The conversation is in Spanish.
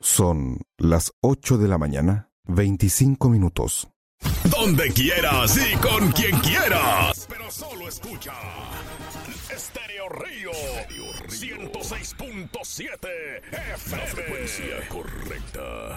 Son las 8 de la mañana, 25 minutos. Donde quieras y con quien quieras, pero solo escucha Estéreo Río 106.7 FM. Frecuencia correcta.